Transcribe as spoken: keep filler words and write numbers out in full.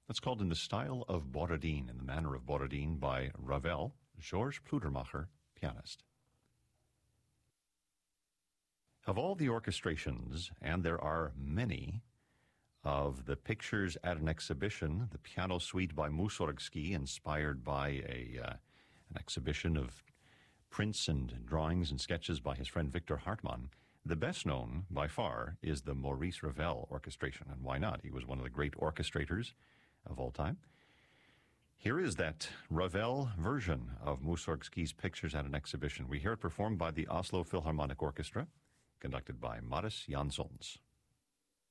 That's called In the Style of Borodin, in the Manner of Borodin, by Ravel, Georges Pludermacher, pianist. Of all the orchestrations, and there are many, of the pictures at an exhibition, the piano suite by Mussorgsky, inspired by a uh, an exhibition of prints and drawings and sketches by his friend Victor Hartmann, the best known, by far, is the Maurice Ravel orchestration. And why not? He was one of the great orchestrators of all time. Here is that Ravel version of Mussorgsky's Pictures at an Exhibition. We hear it performed by the Oslo Philharmonic Orchestra, conducted by Mariss Jansons.